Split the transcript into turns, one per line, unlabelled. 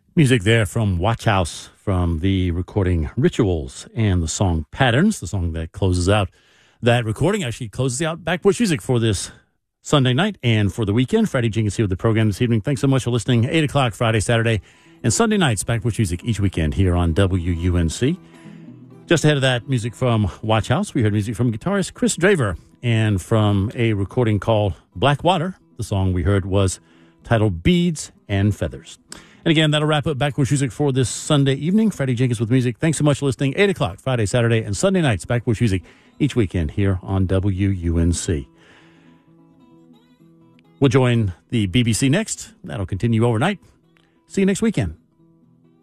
Music there from Watch House from the recording Rituals and the song Patterns, the song that closes out that recording, actually closes out Backporch Music for this Sunday night and for the weekend. Freddie Jenkins here with the program this evening. Thanks so much for listening. 8 o'clock Friday, Saturday, and Sunday nights, Backporch Music each weekend here on WUNC. Just ahead of that, music from Watch House, we heard music from guitarist Chris Draver, and from a recording called Blackwater, the song we heard was titled Beads and Feathers. And again, that'll wrap up Backporch Music for this Sunday evening. Freddie Jenkins with music. Thanks so much for listening. 8 o'clock Friday, Saturday, and Sunday nights, Backporch Music each weekend here on WUNC. We'll join the BBC next. That'll continue overnight. See you next weekend.